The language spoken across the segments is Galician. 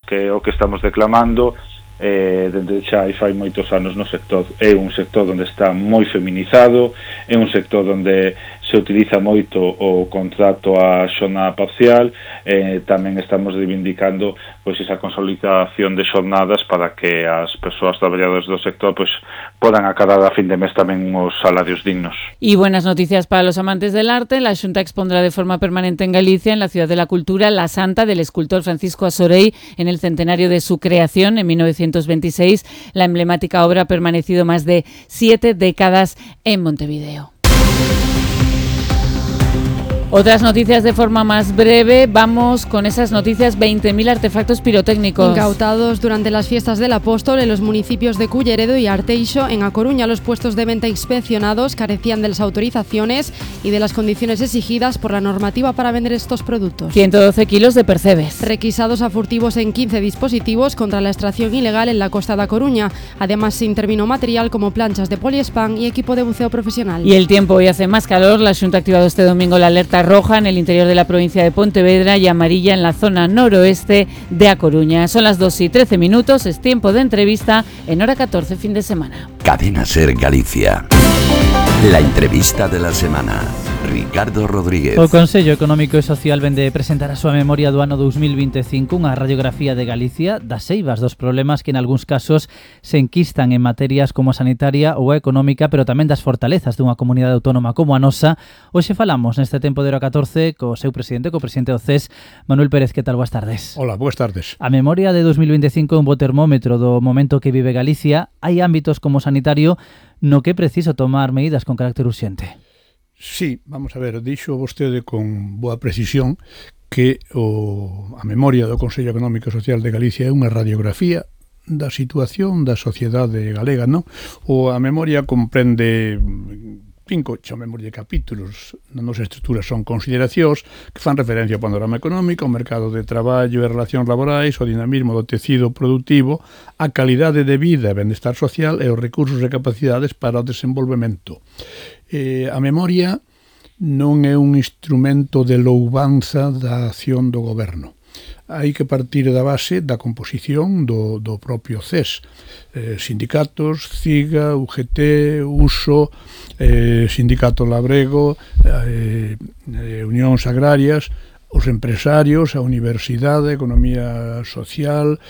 que é o que estamos declamando dende xa fai moitos anos no sector. É un sector onde está moi feminizado, é un sector onde se utiliza moito o contrato a xornada parcial, tamén estamos reivindicando pois esa consolidación de xornadas para que as persoas traballadoras do sector pois podan acadar a fin de mes tamén uns salarios dignos. Y buenas noticias para los amantes del arte. La Xunta expondrá de forma permanente en Galicia, en la Ciudad de la Cultura, La Santa del escultor Francisco Asorey en el centenario de su creación en 1926. La emblemática obra ha permanecido más de 7 décadas en Montevideo. Otras noticias de forma más breve. Vamos con esas noticias. 20.000 artefactos pirotécnicos incautados durante las fiestas del Apóstol en los municipios de Culleredo y Arteixo. En A Coruña, los puestos de venta inspeccionados carecían de las autorizaciones y de las condiciones exigidas por la normativa para vender estos productos. 112 kilos de percebes requisados a furtivos en 15 dispositivos contra la extracción ilegal en la costa de A Coruña. Además, se intervino material como planchas de poliespan y equipo de buceo profesional. Y el tiempo hoy hace más calor. La Xunta ha activado este domingo la alerta roja en el interior de la provincia de Pontevedra y amarilla en la zona noroeste de A Coruña. Son las 2:13, es tiempo de entrevista en Hora 14, fin de semana. Cadena Ser Galicia. La entrevista de la semana. Ricardo Rodríguez. O Consello Económico e Social vende presentar a súa memoria do ano 2025, unha radiografía de Galicia das eivas dos problemas que en algúns casos se enquistan en materias como a sanitaria ou a económica, pero tamén das fortalezas dunha comunidade autónoma como a nosa. Hoxe falamos neste tempo de Hora 14 co seu presidente, co presidente do CES, Manuel Pérez. Que tal? Boas tardes. Hola, boas tardes. A memoria de 2025 é un bo termómetro do momento que vive Galicia. Hai ámbitos como sanitario no que é preciso tomar medidas con carácter urxente. Sí, vamos a ver, dixo vostede con boa precisión que a memoria do Consello Económico e Social de Galicia é unha radiografía da situación da sociedade galega, non? A memoria comprende 5, chamemos de capítulos. Na nosa estrutura son consideracións que fan referencia ao panorama económico, ao mercado de traballo e relacións laborais, ao dinamismo do tecido productivo, a calidade de vida e benestar social e os recursos e capacidades para o desenvolvemento. A memoria non é un instrumento de louvanza da acción do goberno. Hai que partir da base da composición do propio CES. Sindicatos, CIGA, UGT, USO, Sindicato Labrego, Unións Agrarias, os empresarios, a universidade, a economía social.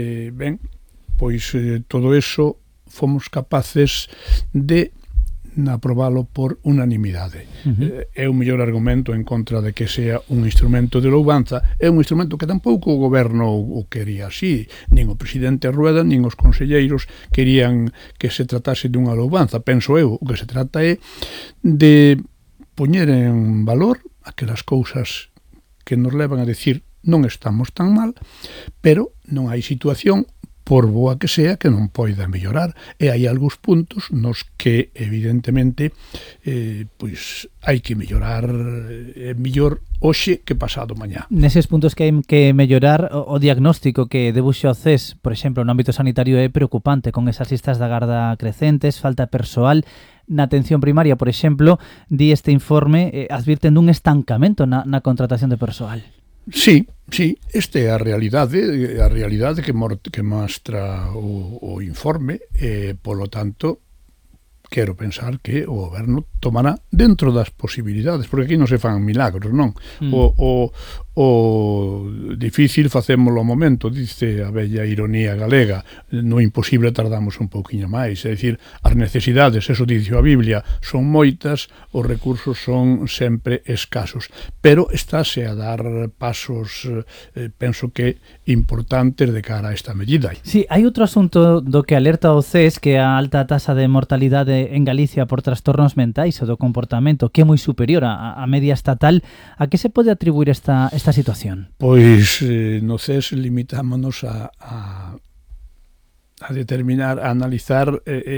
Todo eso fomos capaces de aprobalo por unanimidade. É o mellor argumento en contra de que sea un instrumento de louvanza. É un instrumento que tampouco o goberno o quería así, nin o presidente Rueda, nin os conselleiros querían que se tratase dunha louvanza. Penso eu, o que se trata é de poñer en valor aquelas cousas que nos levan a decir non estamos tan mal, pero non hai situación, por boa que sea, que non poida mellorar. E hai algúns puntos nos que, evidentemente, hai que mellorar, mellor hoxe que pasado mañá. Neses puntos que hai que mellorar, o diagnóstico que debuxa o CES, por exemplo, no ámbito sanitario, é preocupante, con esas listas de agarda crecentes, falta persoal. Na atención primaria, por exemplo, di este informe, advirten dun estancamento na contratación de persoal. Sí, esta é a realidade que mostra o informe, polo tanto, quero pensar que o goberno tomará dentro das posibilidades, porque aquí non se fan milagros, non? O difícil facémolo ao momento, dice a bella ironía galega, no imposible tardamos un pouquiño máis, é dicir, as necesidades, eso dice a Biblia, son moitas, os recursos son sempre escasos, pero estáse a dar pasos, penso que importantes de cara a esta medida. Sí, hai outro asunto do que alerta o CES, que é a alta tasa de mortalidade en Galicia por trastornos mentais ou do comportamento, que é moi superior á media estatal. A que se pode atribuir esta situación? Pois no CES limitámonos a determinar, a analizar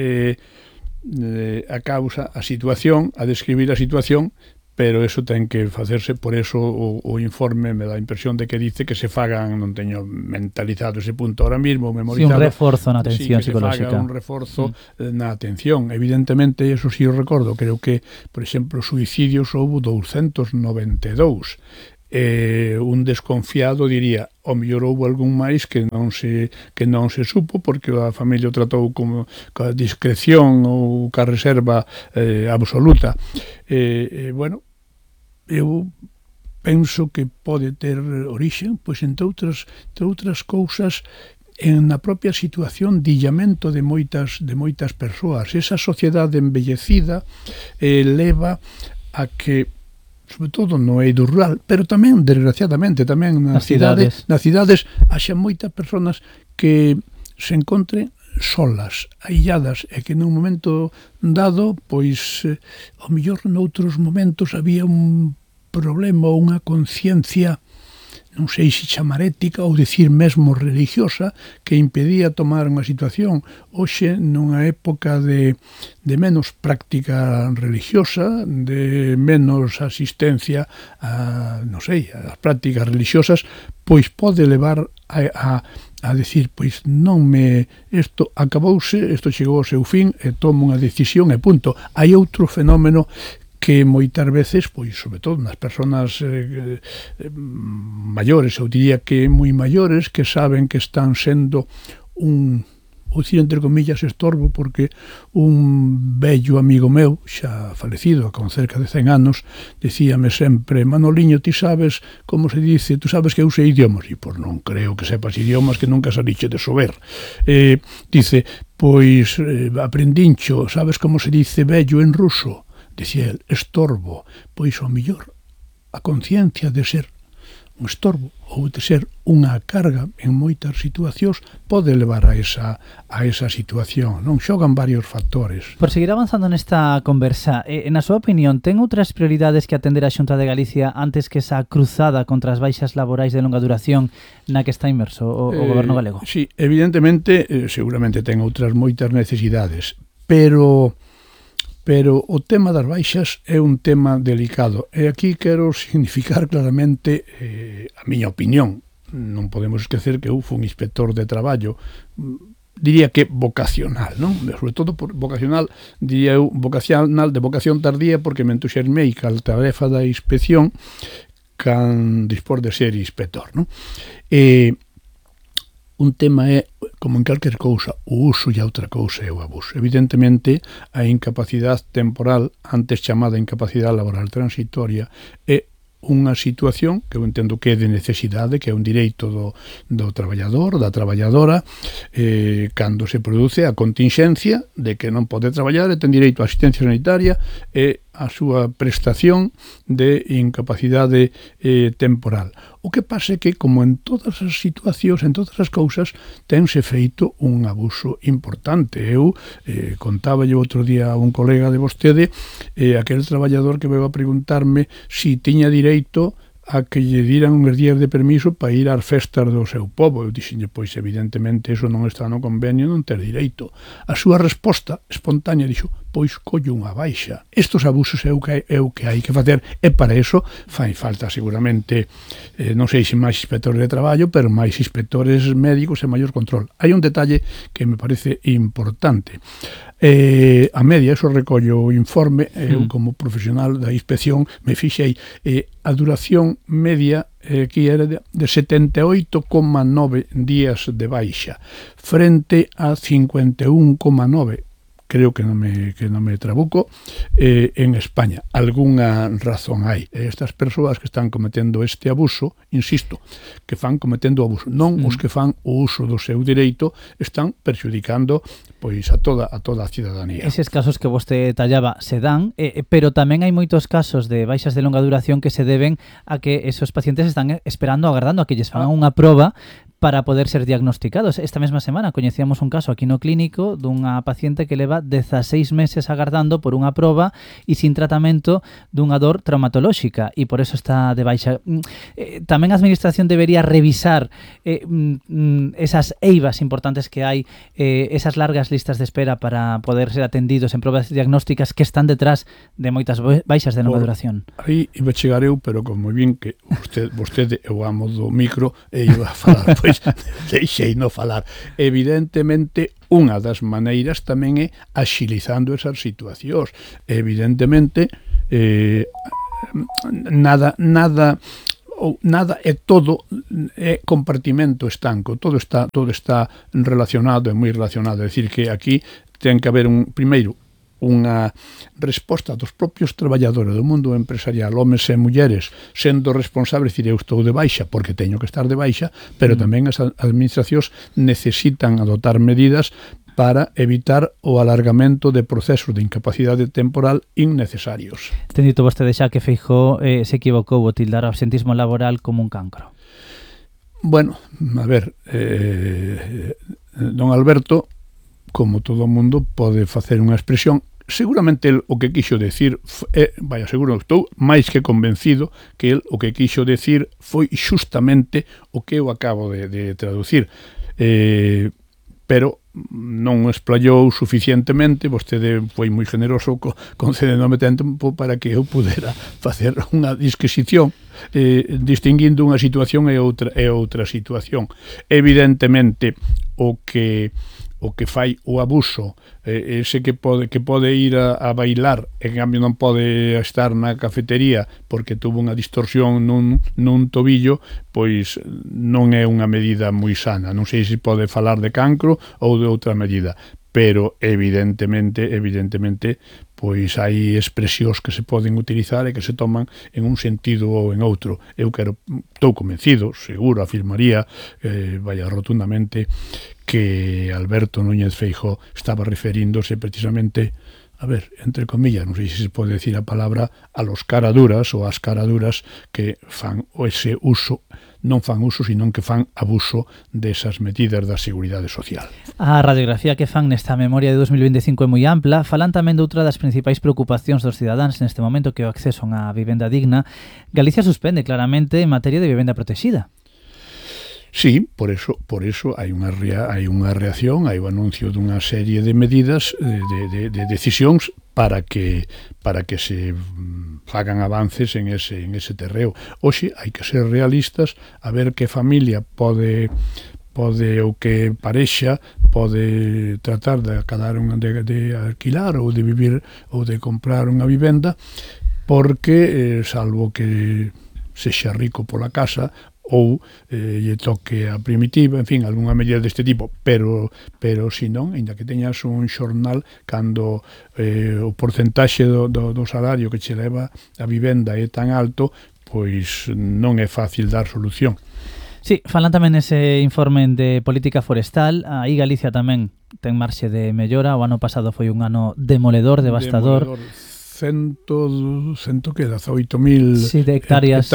a causa, a situación, a describir a situación, pero eso ten que facerse, por eso o informe me dá a impresión de que dice que se fagan, non teño mentalizado ese punto ahora mismo, memorizado. Sí, un reforzo na atención psicolóxica. Que se faga un reforzo na atención. Evidentemente, eso sí o recordo, creo que, por exemplo, suicidios houve 292. un desconfiado diría, o mellor houve algún máis que non se supo porque a familia o tratou como ca discreción ou ca reserva absoluta. Bueno, eu penso que pode ter origen, pois entre outras cousas, na propia situación de illamento de moitas persoas. Esa sociedade envellecida leva a que, sobre todo no eido rural, pero tamén, desgraciadamente, tamén nas cidades haxa moitas persoas que se encontren solas, ailladas, e que nun momento dado, pois, ao mellor noutros momentos había un problema ou unha conciencia, non sei se chamar ética ou dicir mesmo religiosa, que impedía tomar unha situación. Hoxe, nunha época de menos práctica religiosa, de menos asistencia a, non sei, as prácticas religiosas, pois pode levar a decir, pois non me... Isto acabouse, isto chegou ao seu fin, e tomo unha decisión e punto. Hai outro fenómeno que moitas veces, pois, sobre todo nas persoas maiores, eu diría que moi maiores, que saben que están sendo un, ou dicir, entre comillas, estorbo, porque un vello amigo meu, xa falecido, con cerca de 100 anos, dicíame sempre, Manoliño, ti sabes como se dice, tú sabes que eu sei idiomas, e pois non creo que sepas idiomas que nunca saliche de sober. Dice, pois aprendincho, sabes como se dice vello en ruso? Dicía el, estorbo, pois ao mellor a conciencia de ser un estorbo ou de ser unha carga en moitas situacións pode levar a esa situación, non? Xogan varios factores. Por seguir avanzando nesta conversa, na súa opinión, ten outras prioridades que atender a Xunta de Galicia antes que esa cruzada contra as baixas laborais de longa duración na que está inmerso o goberno galego? Sí, evidentemente, seguramente ten outras moitas necesidades, pero o tema das baixas é un tema delicado. E aquí quero significar claramente a miña opinión. Non podemos esquecer que eu fui un inspector de traballo, diría que vocacional, non? Sobre todo por vocacional, diría eu, vocacional de vocación tardía, porque me entusiasmei ca tarefa da inspección can dispor de ser inspector, non? Un tema é, como en calquer cousa, o uso e a outra cousa é o abuso. Evidentemente, a incapacidade temporal, antes chamada incapacidade laboral transitoria, é unha situación que eu entendo que é de necesidade, que é un direito do traballador, da traballadora, cando se produce a contingencia de que non pode traballar e ten direito a asistencia sanitaria e a súa prestación de incapacidade temporal. O que pasa é que, como en todas as situacións, en todas as cousas, tense feito un abuso importante. Eu contáballe outro día a un colega de vostede, aquel traballador que veio a preguntarme si tiña direito a que lle diran uns días de permiso para ir ás festas do seu pobo. Eu dixenlle, pois evidentemente eso non está no convenio, non ter direito. A súa resposta espontánea dixo, pois collo unha baixa. Estos abusos é o que hai que facer, e para eso fai falta seguramente, non sei se máis inspectores de traballo, pero máis inspectores médicos e maior control. Hai un detalle que me parece importante. A media, eso recollo o informe, eu como profesional da inspección me fixei, a duración media que era de 78,9 días de baixa, frente a 51,9, creo que non me trabuco, en España. Algúnha razón hai. Estas persoas que están cometendo este abuso, insisto, que fan cometendo abuso, non os que fan o uso do seu direito, están perxudicando pois a toda a cidadanía. Eses casos que vostede tallaba se dan, pero tamén hai moitos casos de baixas de longa duración que se deben a que esos pacientes están esperando, agardando a que lles fagan unha proba para poder ser diagnosticados. Esta mesma semana coñecíamos un caso aquí no clínico dunha paciente que leva 16 meses agardando por unha proba e sin tratamento dunha dor traumatolóxica e por eso está de baixa. Tamén a Administración debería revisar esas eivas importantes que hai, esas largas listas de espera para poder ser atendidos en probas diagnósticas que están detrás de moitas baixas de longa duración. Aí iba a chegar eu, pero como bien que vostede é o amo do micro e iba a falar, pois deixei no falar. Evidentemente, unha das maneiras tamén é axilizando esas situacións. Evidentemente, nada ou nada, é todo é compartimento estanco, todo está relacionado, é moi relacionado, é dicir que aquí ten que haber primeiro unha resposta dos propios traballadores do mundo empresarial, homes e mulleres, sendo responsables, dicir, eu estou de baixa porque teño que estar de baixa, pero tamén as administracións necesitan adoptar medidas para evitar o alargamento de procesos de incapacidade temporal innecesarios. Ten dito vostede xa que Feijóo se equivocou ao tildar o absentismo laboral como un cancro. Bueno, a ver, don Alberto, como todo o mundo, pode facer unha expresión. Seguramente el o que quixo decir seguro, estou máis que convencido que el o que quixo decir foi xustamente o que eu acabo de traducir, pero non explayou suficientemente. Vostede foi moi generoso concedéndome tempo para que eu pudera facer unha disquisición distinguindo unha situación e outra situación. Evidentemente o que fai o abuso, ese que pode ir a bailar, en cambio non pode estar na cafetería porque tuvo unha distorsión nun tobillo, pois non é unha medida moi sana. Non sei se pode falar de cancro ou de outra medida, pero evidentemente, pois hai expresións que se poden utilizar e que se toman en un sentido ou en outro. Estou convencido, seguro, afirmaría, rotundamente, que Alberto Núñez Feijóo estaba referíndose precisamente, entre comillas, non sei se se pode decir a palabra, a los caraduras ou as caraduras que fan ese uso, non fan uso, sino que fan abuso desas medidas da seguridade social. A radiografía que fan nesta memoria de 2025 é moi ampla. Falan tamén de outra das principais preocupacións dos cidadáns neste momento, que é o acceso a unha vivenda digna. Galicia suspende claramente en materia de vivenda protexida. Sí, por eso hai unha reacción, hai o anuncio dunha serie de medidas, de decisións para que se fagan avances en ese terreo. Hoxe hai que ser realistas, a ver que familia pode ou que parexa pode tratar de alquilar ou de vivir ou de comprar unha vivenda, porque salvo que sexa rico pola casa ou lle toque a primitiva, en fin, algunha medida deste tipo, pero se non, ainda que teñas un xornal, cando o porcentaxe do salario que che leva a vivenda é tan alto, pois non é fácil dar solución. Sí, falan tamén nese informe de política forestal. Aí Galicia tamén ten marxe de mellora. O ano pasado foi un ano demoledor, devastador. 18.000 hectáreas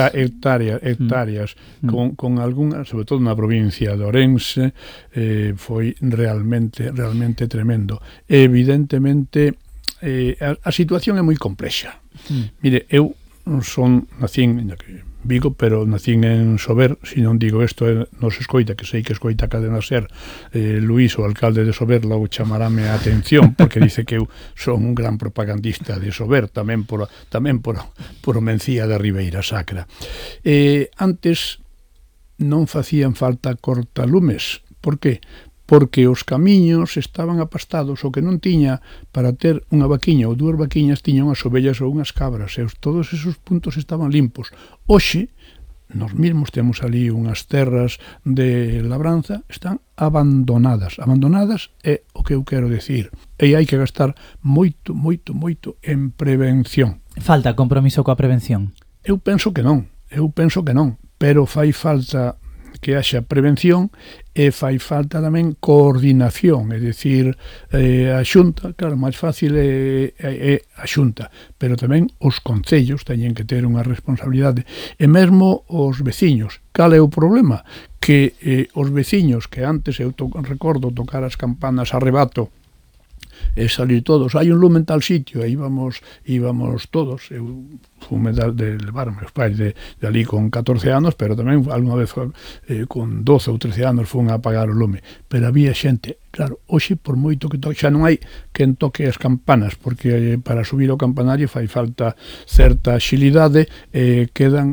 con algunhas, sobre todo na provincia de Ourense, foi realmente tremendo. Evidentemente a situación é moi complexa. Mire, eu nacín en Vigo, pero nacín en Sober. Se non digo isto, nos escoita, que sei que escoita a Cadena Ser, Luís, o alcalde de Sober, logo chamarame a atención, porque dice que eu son un gran propagandista de Sober, tamén por Mencía da Ribeira Sacra. Antes non facían falta cortalumes. Por que? Porque os camiños estaban apastados, o que non tiña para ter unha vaquiña ou dúas vaquiñas tiña unhas ovellas ou unhas cabras, e todos esos puntos estaban limpos. Hoxe, nos mesmos temos ali unhas terras de labranza, están abandonadas é o que eu quero decir, e hai que gastar moito en prevención. Falta compromiso coa prevención? Eu penso que non, pero fai falta que haxa prevención e fai falta tamén coordinación, é dicir, a Xunta, claro, máis fácil é a Xunta, pero tamén os concellos teñen que ter unha responsabilidade, e mesmo os veciños. Cal é o problema? Que os veciños que antes, eu recordo tocar as campanas a rebato e salir todos, hai un lume en tal sitio, e íbamos todos. Eu fume de levar meus pais de ali con 14 anos, pero tamén alguna vez con 12 ou 13 anos fun a apagar o lume, pero había xente. Claro, hoxe por moito que toque, xa non hai quen toque as campanas, porque para subir ao campanario fai falta certa axilidade, quedan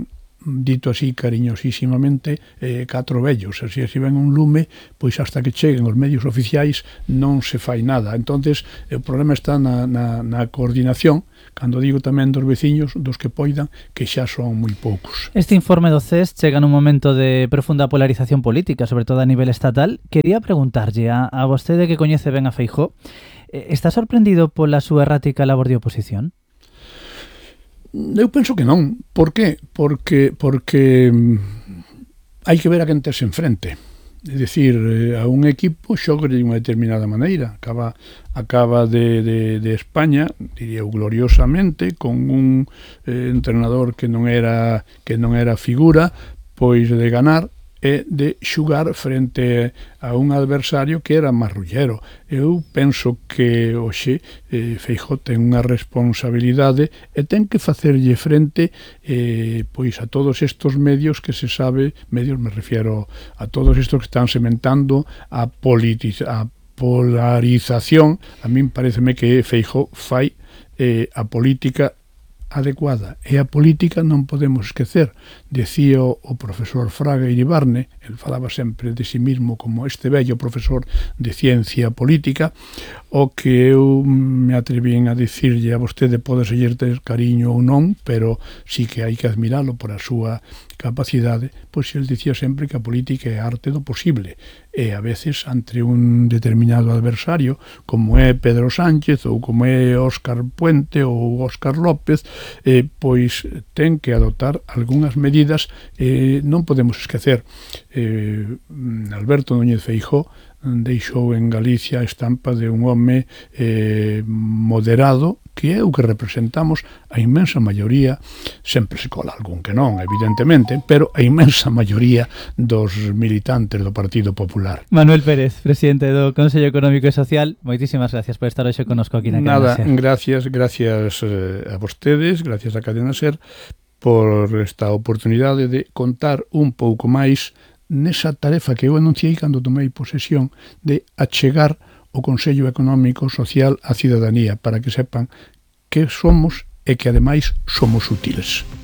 dito así cariñosísimamente, 4 vellos. Así ven un lume, pois hasta que cheguen os medios oficiais non se fai nada. Entonces o problema está na coordinación, cando digo tamén dos veciños, dos que poidan, que xa son moi poucos. Este informe do CES chega nun momento de profunda polarización política, sobre todo a nivel estatal. Quería preguntarlle a vostede que coñece ben a Feijóo, está sorprendido pola súa errática labor de oposición? Eu penso que non. Por qué? Porque hai que ver a quen tes enfrente. É dicir, a un equipo xoga de unha determinada maneira. Acaba de España, diría gloriosamente, con un entrenador que non era figura, pois de ganar e de xugar frente a un adversario que era marrullero. Eu penso que hoxe Feijóo ten unha responsabilidade e ten que facerlle frente pois a todos estes medios que se sabe, medios me refiero a todos estes que están sementando a polarización. A min pareceme que Feijóo fai a política adecuada, e a política non podemos esquecer. Decía o profesor Fraga Iribarne, el falaba sempre de si mismo como este vello profesor de ciencia política, o que eu me atrevín a dicirlle a vostede, pode ser ter cariño ou non, pero sí que hai que admiralo por a súa capacidade, pois el dicía sempre que a política é a arte do posible, e a veces ante un determinado adversario, como é Pedro Sánchez ou como é Óscar Puente ou Óscar López, pois ten que adoptar algunhas medidas. Non podemos esquecer, Alberto Núñez Feijóo deixou en Galicia a estampa de un home moderado, que é o que representamos a inmensa maioría, sempre se cola algún que non, evidentemente, pero a inmensa maioría dos militantes do Partido Popular. Manuel Pérez, presidente do Consello Económico e Social, moitísimas gracias por estar hoxe connosco aquí na Cadena Ser. Gracias a vostedes, gracias a Cadena Ser, por esta oportunidade de contar un pouco máis nesa tarefa que eu anunciei cando tomei posesión de achegar o Consello Económico Social á cidadanía, para que sepan que somos e que ademais somos útiles.